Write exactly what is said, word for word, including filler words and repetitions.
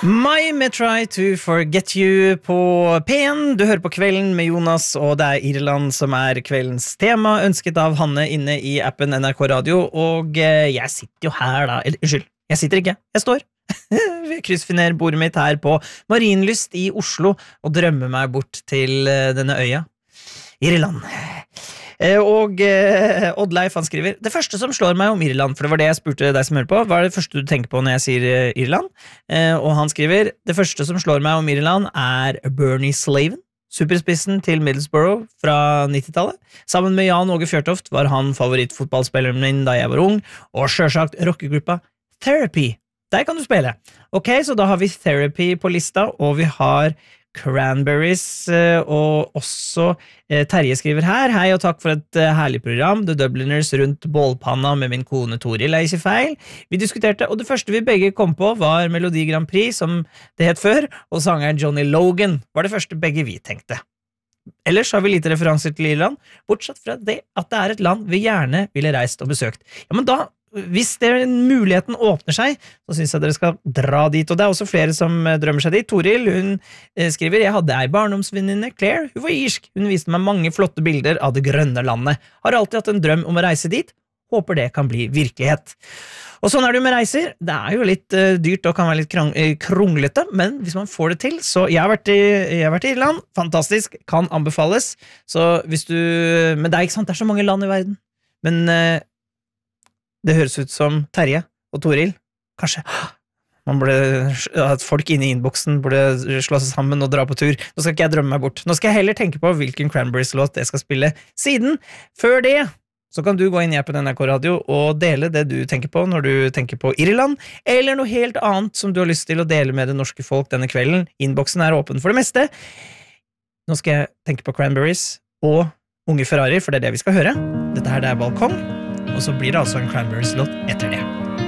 My med Try to Forget You på P en. Du hører på Kvelden med Jonas, og det er Irland som er kveldens tema, ønsket av Hanne inne i appen N R K Radio, og jeg sitter jo her da, eller unnskyld, jeg sitter ikke, jeg står. Jeg kryssfinerer bordet mitt her på Marienlyst i Oslo og drømmer meg bort til denne øya, Irland. Og eh, Oddleif han skriver det første som slår meg om Irland, for det var det jeg spurte deg som hører på, hva er det første du tenker på når jeg sier eh, Irland? Eh, og han skriver det første som slår meg om Irland er Bernie Slaven, superspissen til Middlesbrough fra nittitallet. Sammen med Jan Åge Fjørtoft var han favorittfotballspilleren min da jeg var ung, og selvsagt rockegruppa Therapy. Der kan du spille. Ok, så da har vi Therapy på lista, og vi har Cranberries, og også Terje skriver her, hei og takk for et herlig program, The Dubliners rundt bålpanna med min kone Toril, er ikke feil. Vi diskuterte, og det første vi begge kom på var Melodi Grand Prix, som det het før, og sangeren Johnny Logan var det første begge vi tenkte. Ellers har vi lite referanser til Irland, bortsett fra det at det er et land vi gjerne ville reist og besøkt. Ja, men da hvis det, muligheten åpner seg, så synes jeg dere skal dra dit, og det er også flere som drømmer seg dit. Toril, hun skriver, jeg hadde ei barndomsvenninne, Claire, hun var irsk, hun viste meg mange flotte bilder av det grønne landet, har alltid hatt en drøm om å reise dit, håper det kan bli virkelighet. Og sånn er det jo med reiser, det er jo litt uh, dyrt og kan være litt krang- kronglete, men hvis man får det til, så jeg har vært i, jeg har vært i Irland, fantastisk, kan anbefales, så hvis du, men det er ikke sant, det er så mange land i verden, men uh, det høres ut som Terje og Toril. Kanskje man burde, at folk inne i innboksen burde slå seg sammen og dra på tur. Nå skal ikke jeg drømme meg bort. Nå skal jeg heller tenke på hvilken Cranberries-låt jeg skal spille siden. Før det, så kan du gå inn i appen N R K Radio og dele det du tenker på når du tenker på Irland, eller noe helt annet som du har lyst til å dele med det norske folk denne kvelden. Innboksen er åpen for det meste. Nå skal jeg tenke på Cranberries og Unge Ferrari, for det er det vi skal høre. Dette her det er Balkong. Og så blir det altså en Cranberries-låt etter det.